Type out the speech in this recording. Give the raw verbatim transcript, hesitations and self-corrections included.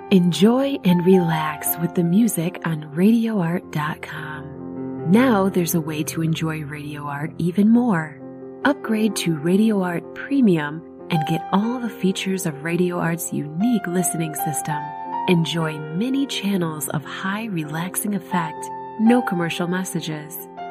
Enjoy and relax with the music on radio art dot com. Now there's a way to enjoy Radio Art even more. Upgrade to Radio Art Premium and get all the features of Radio Art's unique listening system. Enjoy many channels of high relaxing effect, no commercial messages.